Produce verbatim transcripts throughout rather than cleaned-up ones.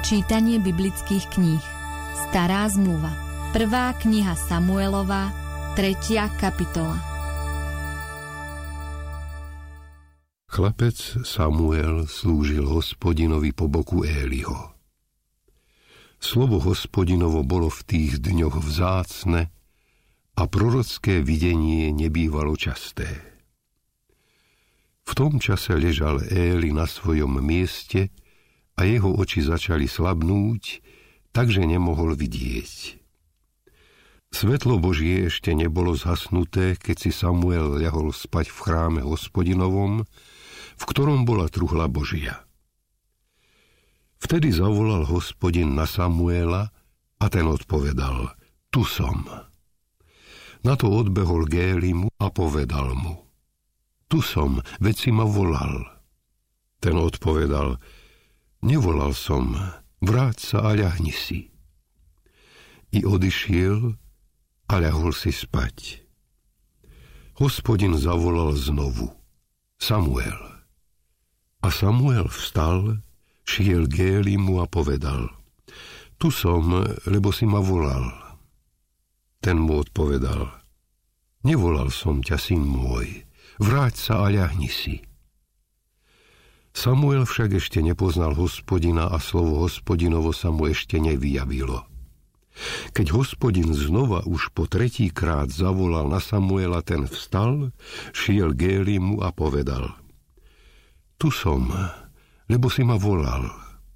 Čítanie biblických kníh. Stará zmluva. Prvá kniha Samuelova, tretia kapitola. Chlapec Samuel slúžil Hospodinovi po boku Éliho. Slovo Hospodinovo bolo v tých dňoch vzácne a prorocké videnie nebývalo časté. V tom čase ležal Éli na svojom mieste a jeho oči začali slabnúť, takže nemohol vidieť. Svetlo Božie ešte nebolo zhasnuté, keď si Samuel ľahol spať v chráme Hospodinovom, v ktorom bola truhla Božia. Vtedy zavolal Hospodin na Samuela a ten odpovedal: Tu som. Na to odbehol k Élimu a povedal mu: Tu som, veď si ma volal. Ten odpovedal: Nevolal som, vráť sa a ľahni si. I odišiel a ľahol si spať. Hospodin zavolal znovu: Samuel. A Samuel vstal, šiel k Élimu a povedal: Tu som, lebo si ma volal. Ten mu odpovedal: Nevolal som ťa, syn môj, vráť sa a ľahni si. Samuel však ešte nepoznal Hospodina a slovo Hospodinovo sa mu ešte nevyjavilo. Keď Hospodin znova už po tretíkrát zavolal na Samuela, ten vstal, šiel k Élimu a povedal: Tu som, lebo si ma volal.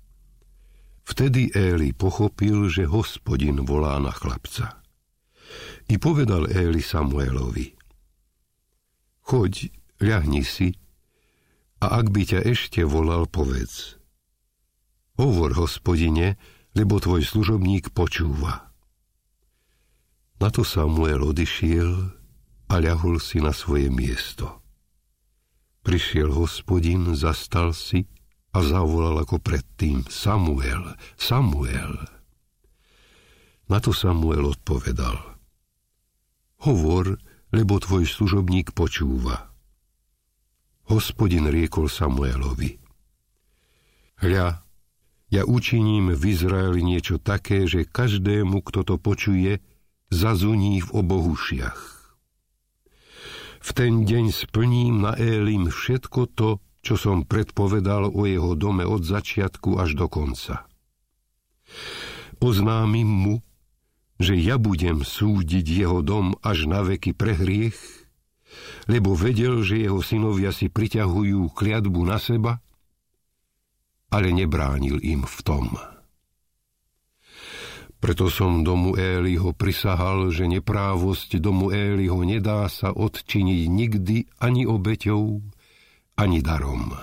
Vtedy Éli pochopil, že Hospodin volá na chlapca. I povedal Éli Samuelovi: Choď, ľahni si, a ak by ťa ešte volal, povedz: Hovor, Hospodine, lebo tvoj služobník počúva. Na to Samuel odišiel a ľahol si na svoje miesto. Prišiel Hospodin, zastal si a zavolal ako predtým: Samuel, Samuel. Na to Samuel odpovedal: Hovor, lebo tvoj služobník počúva. Hospodin riekol Samuelovi: Hľa, ja učiním v Izraeli niečo také, že každému, kto to počuje, zazuní v oboch ušiach. V ten deň splním na Élim všetko to, čo som predpovedal o jeho dome od začiatku až do konca. Oznámim mu, že ja budem súdiť jeho dom až na veky pre hriech, lebo vedel, že jeho synovia si priťahujú kliatbu na seba, ale nebránil im v tom. Preto som domu Éliho prisahal, že neprávosť domu Éliho nedá sa odčiniť nikdy ani obeťou, ani darom.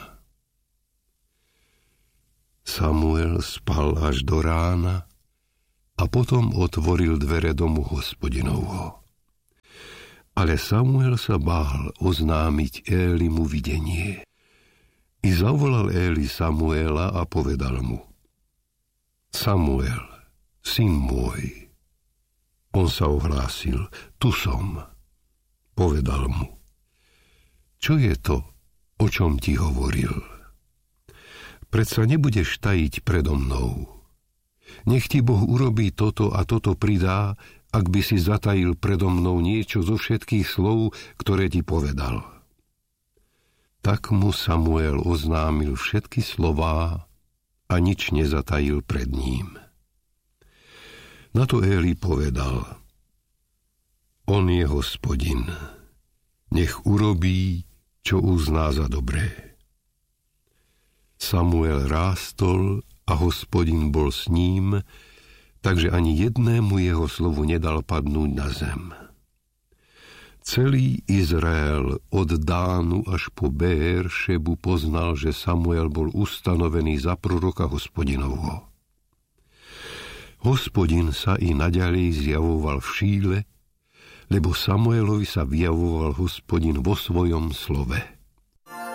Samuel spal až do rána a potom otvoril dvere domu Hospodinovho. Ale Samuel sa bál oznámiť Élimu videnie. I zavolal Éli Samuela a povedal mu: Samuel, syn môj. On sa ohlásil: Tu som. Povedal mu: Čo je to, o čom ti hovoril? Predsa nebudeš tajiť predo mnou. Nech ti Boh urobí toto a toto pridá, ak by si zatajil predo mnou niečo zo všetkých slov, ktoré ti povedal. Tak mu Samuel oznámil všetky slová a nič nezatajil pred ním. Na to Éli povedal: On je Hospodin, nech urobí, čo uzná za dobré. Samuel rástol a Hospodin bol s ním, takže ani jednému jeho slovu nedal padnúť na zem. Celý Izrael od Dánu až po Beer-šebu poznal, že Samuel bol ustanovený za proroka Hospodinovho. Hospodin sa i naďalej zjavoval v Šíle, lebo Samuelovi sa vyjavoval Hospodin vo svojom slove.